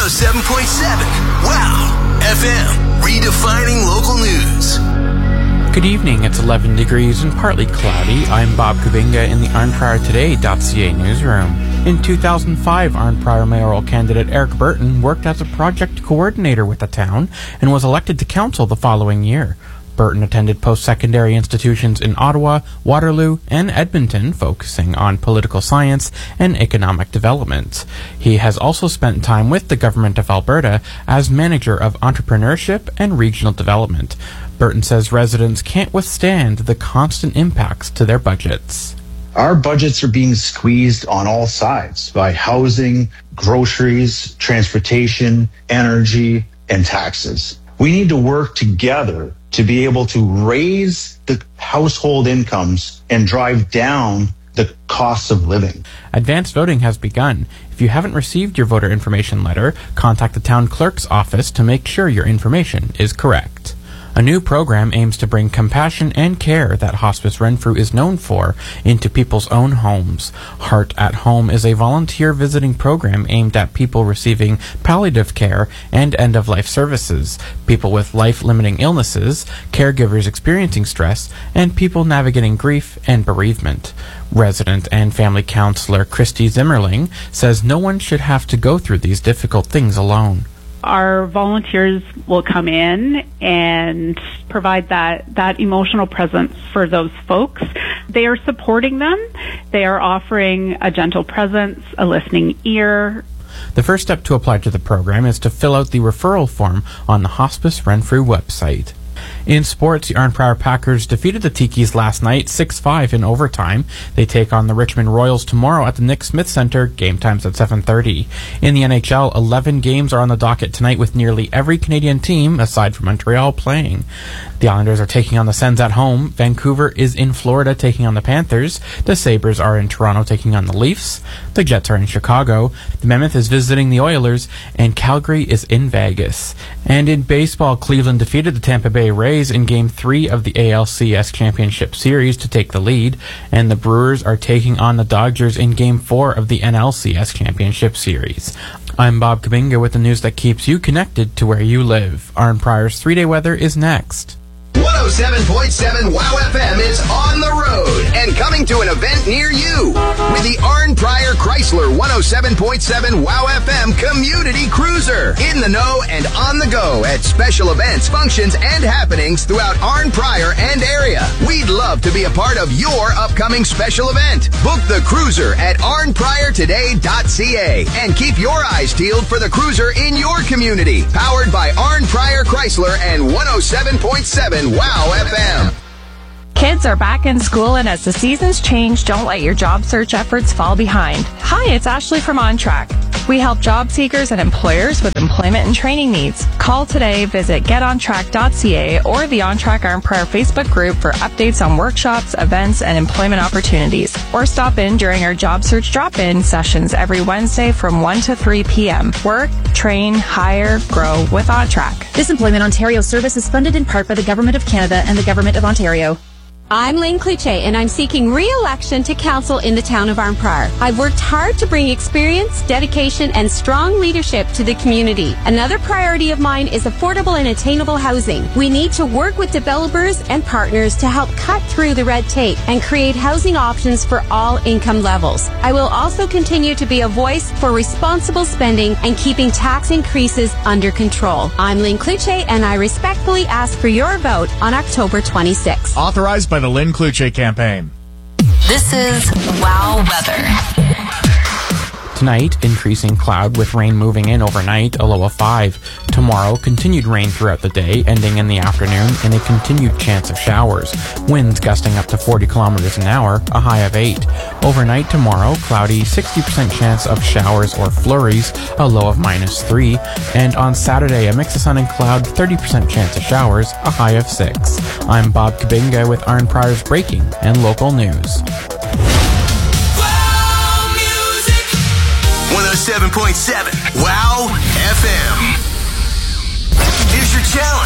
107.7 Wow FM, redefining local news. Good evening, it's 11 degrees and partly cloudy. I'm Bob Kubinga in the ArnPriorToday.ca newsroom. In 2005, Arnprior mayoral candidate Eric Burton worked as a project coordinator with the town and was elected to council the following year. Burton attended post-secondary institutions in Ottawa, Waterloo, and Edmonton, focusing on political science and economic development. He has also spent time with the Government of Alberta as manager of entrepreneurship and regional development. Burton says residents can't withstand the constant impacts to their budgets. Our budgets are being squeezed on all sides by housing, groceries, transportation, energy, and taxes. We need to work together to be able to raise the household incomes and drive down the costs of living. Advanced voting has begun. If you haven't received your voter information letter, contact the town clerk's office to make sure your information is correct. A new program aims to bring compassion and care that Hospice Renfrew is known for into people's own homes. Heart at Home is a volunteer visiting program aimed at people receiving palliative care and end-of-life services, people with life-limiting illnesses, caregivers experiencing stress, and people navigating grief and bereavement. Resident and family counselor Christy Zimmerling says no one should have to go through these difficult things alone. Our volunteers will come in and provide that emotional presence for those folks. They are supporting them. They are offering a gentle presence, a listening ear. The first step to apply to the program is to fill out the referral form on the Hospice Renfrew website. In sports, the Arnprior Packers defeated the Tikis last night 6-5 in overtime. They take on the Richmond Royals tomorrow at the Nick Smith Centre. Game time's at 7:30. In the NHL, 11 games are on the docket tonight with nearly every Canadian team, aside from Montreal, playing. The Islanders are taking on the Sens at home. Vancouver is in Florida taking on the Panthers. The Sabres are in Toronto taking on the Leafs. The Jets are in Chicago. The Mammoth is visiting the Oilers. And Calgary is in Vegas. And in baseball, Cleveland defeated the Tampa Bay Rays in Game 3 of the ALCS Championship Series to take the lead, and the Brewers are taking on the Dodgers in Game 4 of the NLCS Championship Series. I'm Bob Kubinga with the news that keeps you connected to where you live. Arnprior's 3-day weather is next. 107.7 Wow FM is on the road and coming to an event near you with the Arnprior Chrysler 107.7 Wow FM Community Cruiser. In the know and on the go at special events, functions, and happenings throughout Arnprior and area. We'd love to be a part of your upcoming special event. Book the cruiser at ArnPriorToday.ca and keep your eyes peeled for the cruiser in your community. Powered by Arnprior Chrysler and 107.7 Wow FM. Kids are back in school, and as the seasons change, don't let your job search efforts fall behind. Hi, it's Ashley from OnTrack. We help job seekers and employers with employment and training needs. Call today, visit getontrack.ca or the OnTrack Arnprior Facebook group for updates on workshops, events, and employment opportunities. Or stop in during our job search drop-in sessions every Wednesday from 1 to 3 p.m. Work, train, hire, grow with OnTrack. This Employment Ontario service is funded in part by the Government of Canada and the Government of Ontario. I'm Lynn Cluche, and I'm seeking re-election to council in the town of Arnprior. I've worked hard to bring experience, dedication, and strong leadership to the community. Another priority of mine is affordable and attainable housing. We need to work with developers and partners to help cut through the red tape and create housing options for all income levels. I will also continue to be a voice for responsible spending and keeping tax increases under control. I'm Lynn Cluche, and I respectfully ask for your vote on October 26th. Authorized by the Lynn Cluche campaign. This is Wow Weather. Tonight, increasing cloud with rain moving in overnight, a low of 5. Tomorrow, continued rain throughout the day, ending in the afternoon, and a continued chance of showers. Winds gusting up to 40 kilometers an hour, a high of 8. Overnight tomorrow, cloudy, 60% chance of showers or flurries, a low of -3. And on Saturday, a mix of sun and cloud, 30% chance of showers, a high of 6. I'm Bob Kubinga with Arnprior's breaking and local news. 107.7 Wow FM. Here's your challenge.